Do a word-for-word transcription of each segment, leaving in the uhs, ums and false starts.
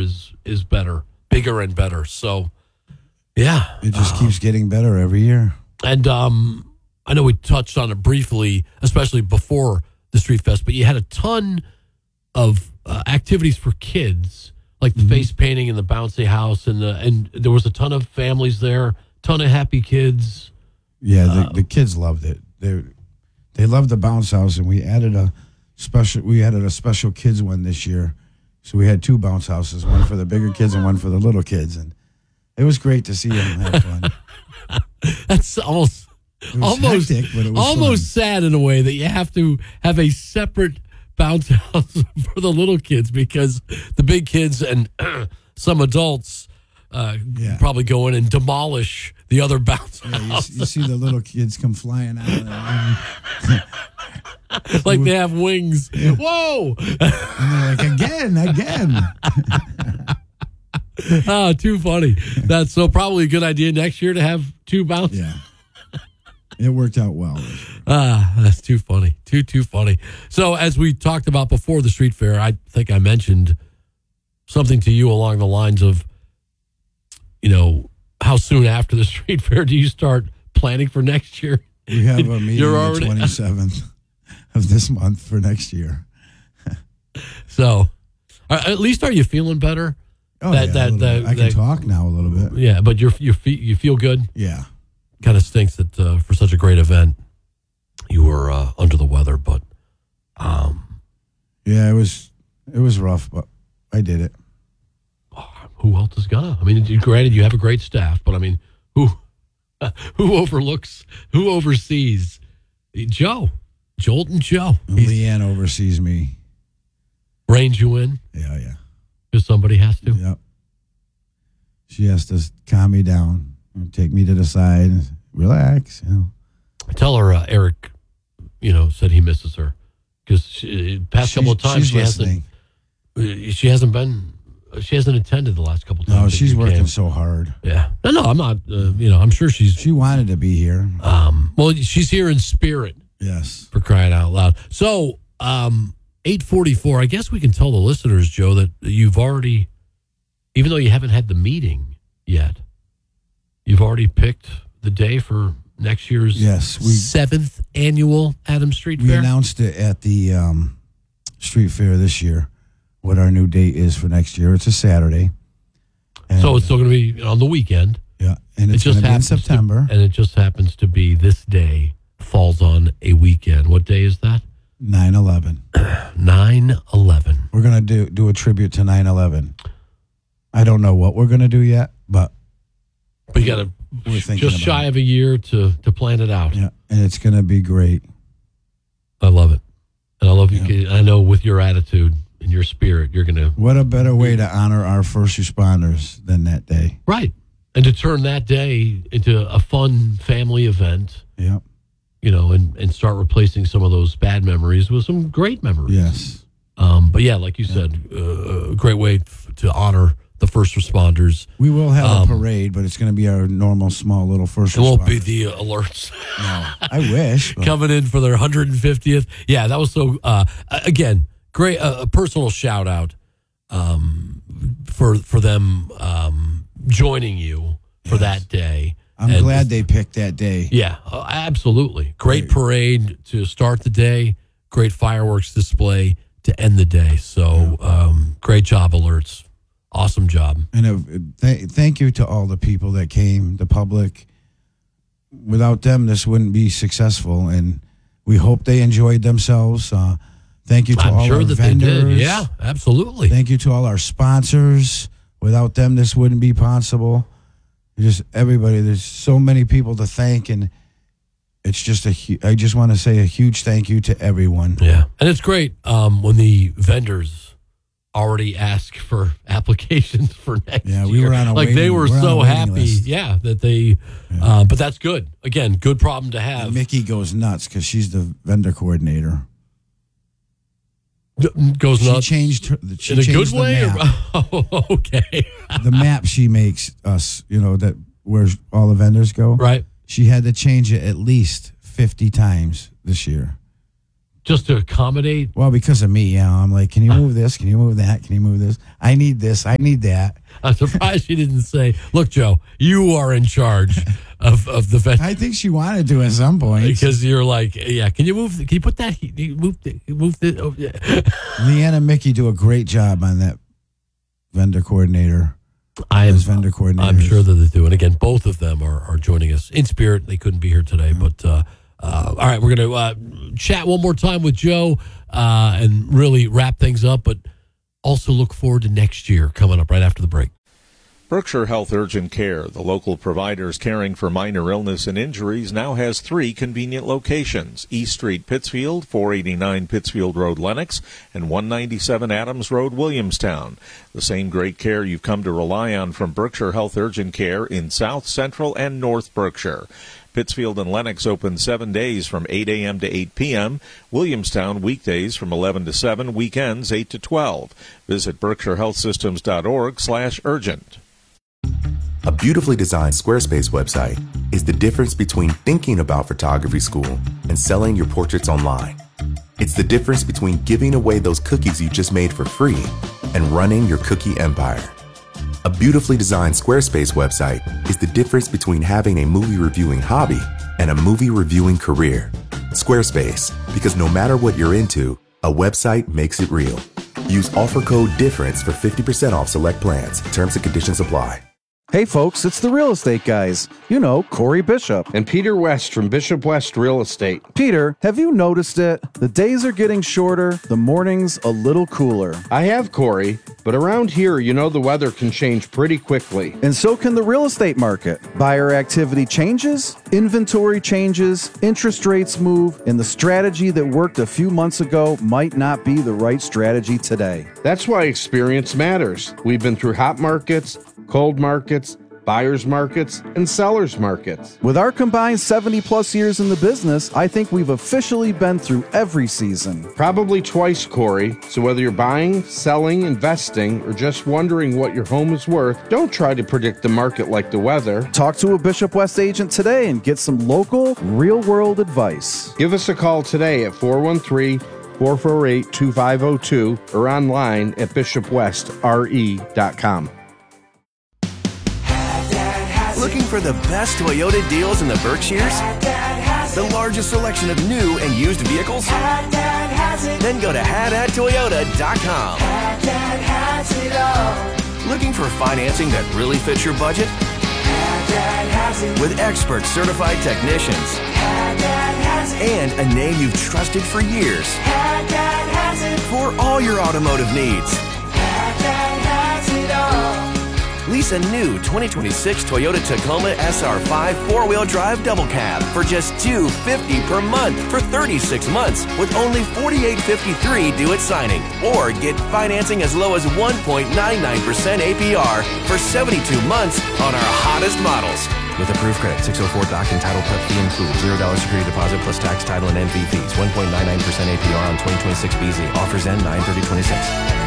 is is better, bigger and better. So, yeah. It just uh, keeps getting better every year. And um, I know we touched on it briefly, especially before the Street Fest, but you had a ton of uh, activities for kids, like the mm-hmm. face painting and the bouncy house, and the and there was a ton of families there, ton of happy kids. Yeah, the, uh, the kids loved it. They they loved the bounce house, and we added a special. We added a special kids one this year, so we had two bounce houses, one for the bigger kids and one for the little kids, and it was great to see them have fun. That's almost almost hectic, but it was almost fun. sad in a way that you have to have a separate bounce house for the little kids, because the big kids and some adults uh, yeah. probably go in and demolish the other bounce yeah, house. You, you see the little kids come flying out of there. Like they have wings. Yeah. Whoa! And they're like, again, again. Oh, too funny. That's so probably a good idea next year to have two bounce. Yeah. It worked out well. Ah, that's too funny. Too, too funny. So as we talked about before the street fair, I think I mentioned something to you along the lines of, you know, how soon after the street fair do you start planning for next year? We have a meeting You're on already- the twenty-seventh of this month for next year. So uh, at least are you feeling better? Oh, that, yeah, that, that, I can that, talk now a little bit. Yeah, but you're, you feel, you feel good? Yeah. Kind of stinks that uh, for such a great event, you were uh, under the weather, but um, yeah, it was it was rough, but I did it. Who else is gonna? I mean, granted, you have a great staff, but I mean, who uh, who overlooks, who oversees? Joe, Jolton Joe. He's, Leanne oversees me. Reins you in? Yeah, yeah. Because somebody has to. Yep. She has to calm me down and take me to the side and relax. You know. Tell her uh, Eric, you know, said he misses her because past She's, couple of times she's she listening. hasn't. She hasn't been. She hasn't attended the last couple of times. No, she's working came. so hard. Yeah. No, no, I'm not. Uh, you know, I'm sure she's. She wanted to be here. Um. Well, she's here in spirit. Yes. For crying out loud. So, um, eight forty-four. I guess we can tell the listeners, Joe, that you've already, even though you haven't had the meeting yet, you've already picked the day for next year's yes, we, seventh annual Adams Street we Fair. We announced it at the um, street fair this year, what our new date is for next year. It's a Saturday. And, so it's still going to be on the weekend. Yeah, and it's it going to be in September. To, and it just happens to be this day falls on a weekend. What day is that? nine eleven. nine eleven. We're going to do do a tribute to nine eleven. I don't know what we're going to do yet, but But you got to We're thinking just shy it. of a year to to plan it out. Yeah, and it's going to be great. I love it, and I love you. Yeah. I know with your attitude and your spirit, you're going to. What a better way to honor our first responders than that day, right? And to turn that day into a fun family event. Yeah, you know, and and start replacing some of those bad memories with some great memories. Yes. Um, but yeah, like you yeah. said, uh, a great way f- to honor the first responders. We will have um, a parade, but it's going to be our normal, small, little first responders. It responders. won't be the uh, alerts. No, I wish. But. Coming in for their one hundred fiftieth. Yeah, that was so, uh, again, great, uh, a personal shout out um, for, for them um, joining you for yes. that day. I'm and, glad they picked that day. Yeah, uh, absolutely. Great right. parade to start the day, great fireworks display to end the day. So um, great job, alerts. Awesome job. And it, th- thank you to all the people that came, the public. Without them, this wouldn't be successful. And we hope they enjoyed themselves. Uh, thank you to I'm all sure our that vendors. They did. Yeah, absolutely. Thank you to all our sponsors. Without them, this wouldn't be possible. Just everybody. There's so many people to thank, and it's just a. Hu- I just want to say a huge thank you to everyone. Yeah, and it's great um, when the vendors already ask for applications for next year. Yeah, we year. were on a like waiting, they were we're so on a waiting happy. List. Yeah, that they. Yeah. Uh, but that's good. Again, good problem to have. And Mickey goes nuts because she's the vendor coordinator. Goes she nuts. Changed her, she in a changed good way. The map. Oh, okay. The map she makes us, you know, that where all the vendors go. Right. She had to change it at least fifty times this year just to accommodate. Well, because of me, yeah. I'm like, can you move this? Can you move that? Can you move this? I need this. I need that. I'm surprised she didn't say, look, Joe, you are in charge of, of the vet. I think she wanted to at some point. Because you're like, yeah, can you move, can you put that, can you move, the, move the, oh, yeah. Leanne and Mickey do a great job on that vendor coordinator. I am, vendor coordinators. I'm sure that they do. And again, both of them are, are joining us in spirit. They couldn't be here today, mm-hmm. but uh, uh, all right, we're going to uh, chat one more time with Joe uh, and really wrap things up, but also look forward to next year coming up right after the break. Berkshire Health Urgent Care, the local providers caring for minor illness and injuries, now has three convenient locations: East Street, Pittsfield, four eighty-nine Pittsfield Road, Lenox, and one ninety-seven Adams Road, Williamstown. The same great care you've come to rely on from Berkshire Health Urgent Care in South, Central, and North Berkshire. Pittsfield and Lenox open seven days from eight a.m. to eight p.m. Williamstown weekdays from eleven to seven, weekends eight to twelve. Visit berkshire health systems dot org slash urgent. A beautifully designed Squarespace website is the difference between thinking about photography school and selling your portraits online. It's the difference between giving away those cookies you just made for free and running your cookie empire. A beautifully designed Squarespace website is the difference between having a movie reviewing hobby and a movie reviewing career. Squarespace, because no matter what you're into, a website makes it real. Use offer code DIFFERENCE for fifty percent off select plans. Terms and conditions apply. Hey folks, it's the real estate guys. You know, Corey Bishop. And Peter West from Bishop West Real Estate. Peter, have you noticed it? The days are getting shorter, the mornings a little cooler. I have, Corey, but around here, you know the weather can change pretty quickly. And so can the real estate market. Buyer activity changes, inventory changes, interest rates move, and the strategy that worked a few months ago might not be the right strategy today. That's why experience matters. We've been through hot markets, cold markets, buyers markets, and sellers markets. With our combined seventy plus years in the business, I think we've officially been through every season. Probably twice, Corey. So whether you're buying, selling, investing, or just wondering what your home is worth, don't try to predict the market like the weather. Talk to a Bishop West agent today and get some local, real-world advice. Give us a call today at four one three, four four eight, two five zero two or online at bishop west r e dot com. Looking for the best Toyota deals in the Berkshires? The largest selection of new and used vehicles? Then go to Haddad Toyota dot com. Looking for financing that really fits your budget? With expert certified technicians and a name you've trusted for years. For all your automotive needs. Lease a new twenty twenty-six Toyota Tacoma S R five four-wheel drive double cab for just two hundred fifty dollars per month for thirty-six months with only forty-eight fifty-three due at signing. Or get financing as low as one point nine nine percent A P R for seventy-two months on our hottest models. With approved credit, six oh four doc and title prep fee included. zero dollars security deposit plus tax, title, and N V fees. one point nine nine percent A P R on twenty twenty-six B Z. Offers end nine thirty twenty-six.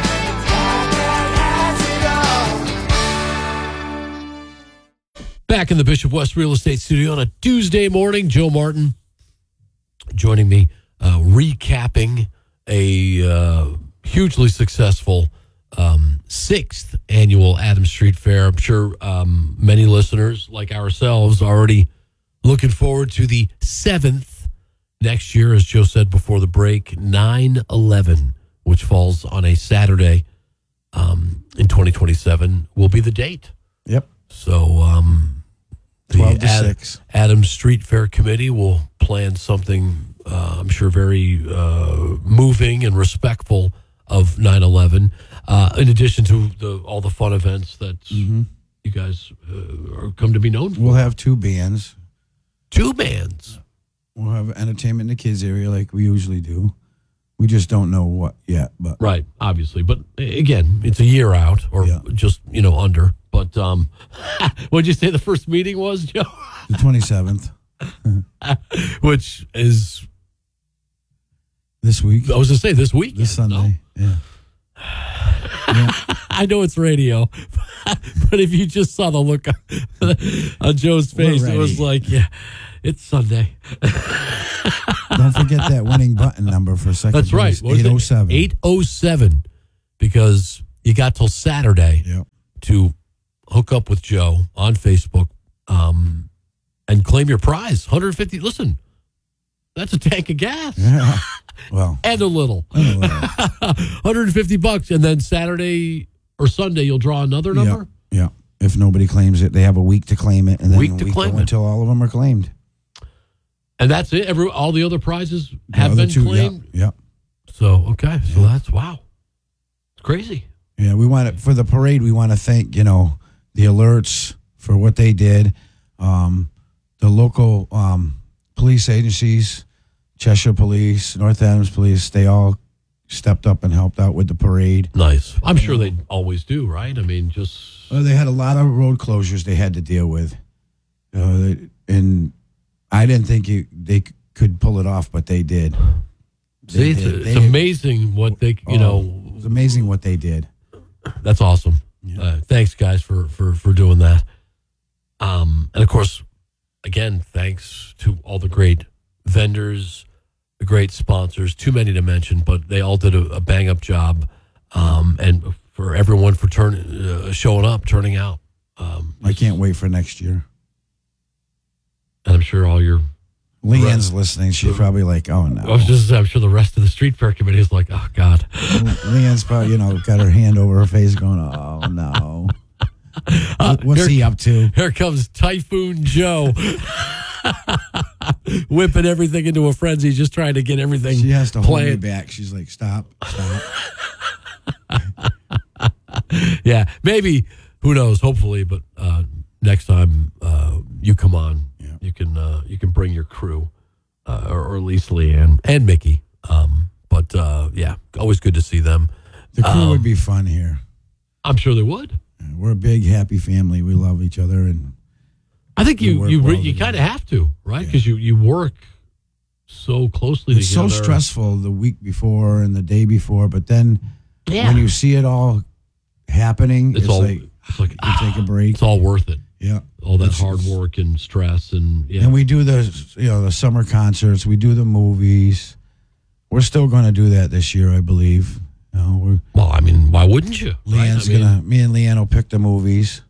Back in the Bishop West Real Estate Studio on a Tuesday morning, Joe Martin joining me, uh, recapping a uh, hugely successful um, sixth annual Adams Street Fair. I'm sure um, many listeners, like ourselves, are already looking forward to the seventh next year, as Joe said before the break, nine eleven, which falls on a Saturday um, in twenty twenty-seven, will be the date. Yep. So, um, the twelve to Ad- six. Adams Street Fair Committee will plan something, uh, I'm sure, very uh, moving and respectful of nine eleven, uh, in addition to the, all the fun events that mm-hmm. you guys uh, are come to be known for. We'll have two bands. Two bands. We'll have entertainment in the kids' area like we usually do. We just don't know what yet. But Right, obviously. But again, it's a year out or yeah. just, you know, under. But um, what did you say the first meeting was, Joe? The twenty-seventh. Which is... This week. I was going to say this week. This Sunday, no? yeah. yeah. I know it's radio, but if you just saw the look on, on Joe's face, it was like, yeah, It's Sunday. Don't forget that winning button number for second. That's right. eight oh seven. eight oh seven, because you got till Saturday Yep. to hook up with Joe on Facebook um, and claim your prize. one hundred fifty. Listen, that's a tank of gas. Yeah. Well, And a little. and a little. one hundred fifty bucks. And then Saturday or Sunday, you'll draw another number? Yeah. Yeah. If nobody claims it, they have a week to claim it, and then Week a to week claim it. until all of them are claimed. And that's it? Every All the other prizes The have other been two, claimed? Yeah. yeah. So, okay. So that's, wow. It's crazy. Yeah, we want to, for the parade, we want to thank, you know, the alerts for what they did, um, the local um, police agencies, Cheshire Police, North Adams Police, they all stepped up and helped out with the parade. Nice. I'm sure they always do, right? I mean, just... Well, they had a lot of road closures they had to deal with. Uh, and I didn't think you, they c- could pull it off, but they did. See, They it's, did. it's They- amazing what they, you oh, know... It's amazing what they did. That's awesome. Yeah. Uh, thanks, guys, for, for, for doing that. Um, and, of course, again, thanks to all the great vendors, the great sponsors, too many to mention, but they all did a, a bang-up job. Um, and for everyone for turn, uh, showing up, turning out. Um, I can't wait for next year. And I'm sure all your... Leanne's listening. She's probably like, oh, no. I was just, I'm sure the rest of the street fair committee is like, oh, God. Leanne's probably, you know, got her hand over her face going, oh, no. Uh, What's here, he up to? Here comes Typhoon Joe. Whipping everything into a frenzy, just trying to get everything She has to hold me planned. back. She's like, stop, stop. Yeah, maybe, who knows, hopefully, but uh, next time uh, you come on, Yeah. you can uh, you can bring your crew, uh, or, or at least Leanne and Mickey. Um, but, uh, yeah, always good to see them. The crew Um, would be fun here. I'm sure they would. We're a big, happy family. We love each other. And I think We you work you well re- you together. kind of have to, right? Yeah. Because you, you work so closely it's together. so stressful the week before and the day before. But then Yeah. when you see it all happening, It's it's, all- like, it's like, you take a break. It's all worth it. Yeah. All that It's- hard work and stress and yeah. And we do the, you know, the summer concerts. We do the movies. We're still going to do that this year, I believe. You know, we're, well, I mean, why wouldn't you? right? Leanne's I mean, gonna. Me and Leanne will pick the movies.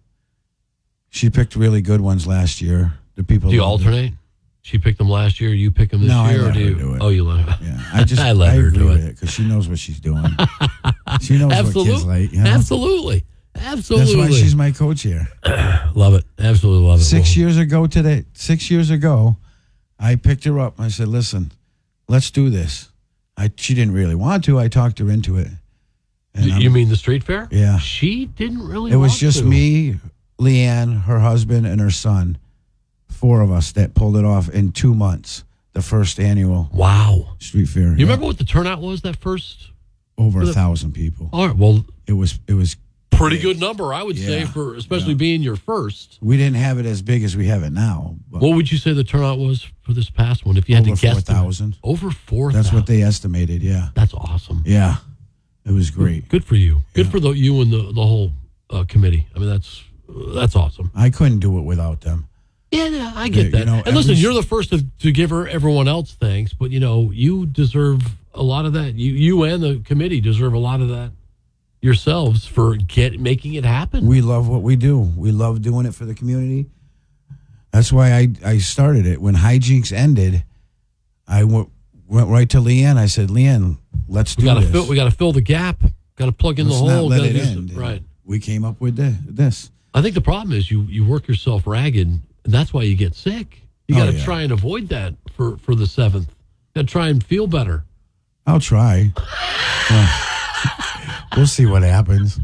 She picked really good ones last year. The people Do you loved it. alternate? She picked them last year. You pick them this No, I year, or let do her you? do it. Oh, you let her. Yeah, I just I let her agree do with it. it because she knows what she's doing. She knows Absolutely, what kids like. You know? absolutely, absolutely. That's why she's my coach here. love it. Absolutely love it. Six Well, years ago today, six years ago, I picked her up. I said, "Listen, let's do this." I she didn't really want to. I talked her into it. And d- I'm- You mean the street fair? Yeah. She didn't really. It was want just to. me, Leanne, her husband, and her son. Four of us that pulled it off in two months. The first annual Wow. street fair. You Yeah. remember what the turnout was that first? Over a the- thousand people. All right. Well, It was. It was. pretty big. good number, I would say, Yeah. for especially Yeah. being your first. We didn't have it as big as we have it now. But What would you say the turnout was for this past one? If you had over to guess, four thousand. over four. That's what they estimated. Yeah. That's awesome. Yeah. It was great. Good for you. Good Yeah. for the you and the the whole uh, committee. I mean, that's that's awesome. I couldn't do it without them. Yeah, yeah, I get Yeah, that. you know, and listen, every- you're the first to, to give her everyone else thanks, but you know, you deserve a lot of that. You you and the committee deserve a lot of that yourselves for get making it happen. We love what we do. We love doing it for the community. That's why I, I started it. When Hijinks ended, I went, went right to Leanne. I said, Leanne, let's we do gotta this. fill. We gotta fill the gap. Got to plug in Let's the not hole. let gotta it do some- end. right. We came up with the, this. I think the problem is you you work yourself ragged, and that's why you get sick. You Oh, got to yeah. try and avoid that for for the seventh. Got to try and feel better. I'll try. Well, we'll see what happens.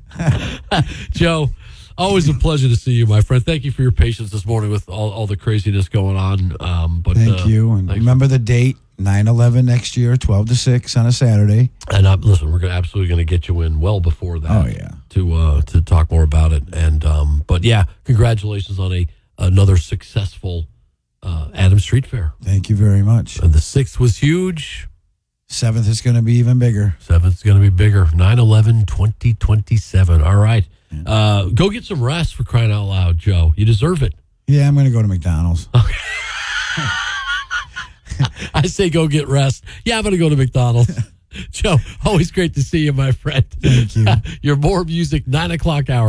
Joe, always a pleasure to see you, my friend. Thank you for your patience this morning with all, all the craziness going on. Um, but Thank uh, you. And thanks. remember the date, nine eleven next year, twelve to six on a Saturday. And uh, listen, we're gonna, absolutely going to get you in well before that. Oh, yeah. To uh, to talk more about it. And um, but yeah, congratulations on a another successful uh, Adams Street Fair. Thank you very much. And the sixth was huge. Seventh is going to be even bigger. Seventh's going to be bigger. nine eleven twenty twenty-seven. All right. Uh, go get some rest for crying out loud, Joe. You deserve it. Yeah, I'm going to go to McDonald's. I say go get rest. Yeah, I'm going to go to McDonald's. Joe, always great to see you, my friend. Thank you. Your More Music nine o'clock hour.